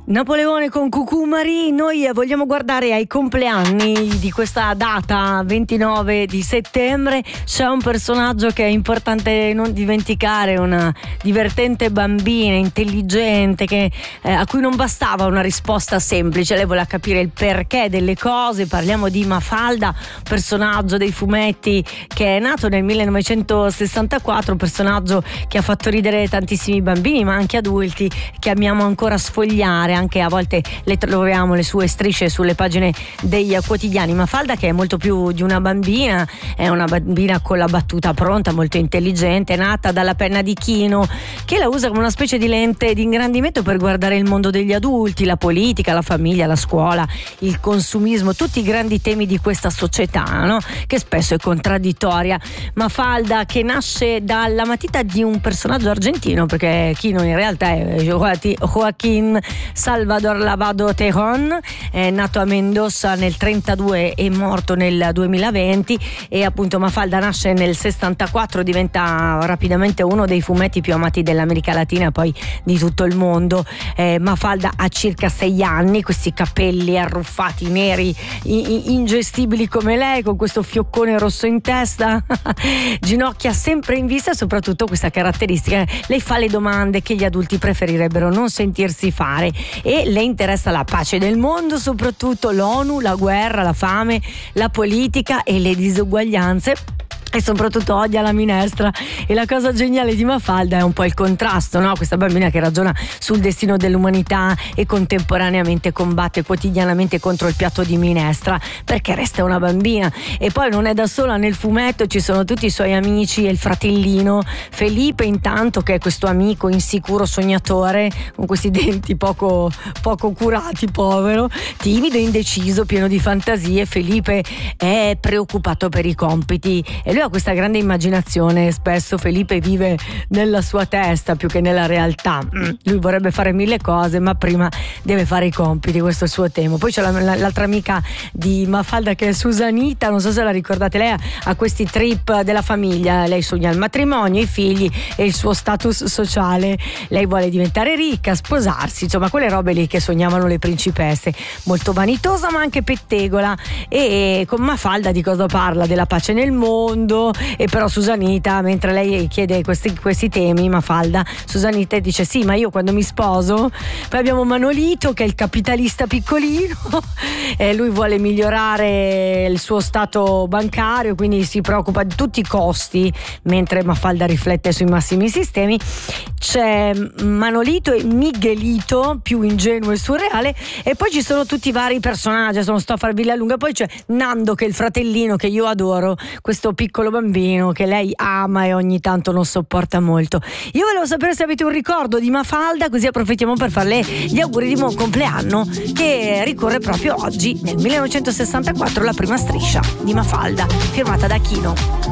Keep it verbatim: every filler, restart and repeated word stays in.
Napoleone con Cucumari. Noi vogliamo guardare ai compleanni di questa data ventinove di settembre. C'è un personaggio che è importante non dimenticare, una divertente bambina intelligente che, eh, a cui non bastava una risposta semplice, lei voleva capire il perché delle cose. Parliamo di Mafalda, personaggio dei fumetti che è nato nel millenovecentosessantaquattro, un personaggio che ha fatto ridere tantissimi bambini ma anche adulti, che amiamo ancora sfogliare. Anche a volte le troviamo le sue strisce sulle pagine dei quotidiani. Mafalda, che è molto più di una bambina, è una bambina con la battuta pronta, molto intelligente, nata dalla penna di Chino, che la usa come una specie di lente di ingrandimento per guardare il mondo degli adulti, la politica, la famiglia, la scuola, il consumismo, tutti i grandi temi di questa società, no? Che spesso è contraddittoria. Mafalda, che nasce dalla matita di un personaggio argentino, perché Chino in realtà è Joaquín Salvador Lavado Tejon, è nato a Mendoza nel trentadue e morto nel duemilaventi, e appunto Mafalda nasce nel sessantaquattro, diventa rapidamente uno dei fumetti più amati dell'America Latina, poi di tutto il mondo. eh, Mafalda ha circa sei anni, questi capelli arruffati neri ingestibili come lei, con questo fioccone rosso in testa, ginocchia sempre in vista, e soprattutto questa caratteristica: lei fa le domande che gli adulti preferirebbero non sentirsi fare, e le interessa la pace del mondo, soprattutto l'ONU, la guerra, la fame, la politica e le disuguaglianze, e soprattutto odia la minestra. E la cosa geniale di Mafalda è un po' il contrasto, no? Questa bambina che ragiona sul destino dell'umanità e contemporaneamente combatte quotidianamente contro il piatto di minestra, perché resta una bambina. E poi non è da sola nel fumetto, ci sono tutti i suoi amici e il fratellino Felipe, intanto, che è questo amico insicuro, sognatore, con questi denti poco, poco curati, povero, timido, indeciso, pieno di fantasie. Felipe è preoccupato per i compiti e lui ha questa grande immaginazione. Spesso Felipe vive nella sua testa più che nella realtà. Lui vorrebbe fare mille cose, ma prima deve fare i compiti, questo è il suo tema. Poi c'è la, la, l'altra amica di Mafalda, che è Susanita, non so se la ricordate. Lei ha, ha questi trip della famiglia, lei sogna il matrimonio, i figli e il suo status sociale. Lei vuole diventare ricca, sposarsi, insomma quelle robe lì che sognavano le principesse. Molto vanitosa ma anche pettegola. E con Mafalda di cosa parla? Della pace nel mondo. E però Susanita, mentre lei chiede questi, questi temi, Mafalda, Susanita dice: sì, ma io quando mi sposo. Poi abbiamo Manolito, che è il capitalista piccolino, e lui vuole migliorare il suo stato bancario, quindi si preoccupa di tutti i costi, mentre Mafalda riflette sui massimi sistemi. C'è Manolito e Miguelito, più ingenuo e surreale, e poi ci sono tutti i vari personaggi, non sto a farvi la lunga. Poi c'è Nando, che è il fratellino, che io adoro, questo piccolo bambino che lei ama e ogni tanto non sopporta molto. Io volevo sapere se avete un ricordo di Mafalda, così approfittiamo per farle gli auguri di buon compleanno, che ricorre proprio oggi, nel millenovecentosessantaquattro, la prima striscia di Mafalda firmata da Chino.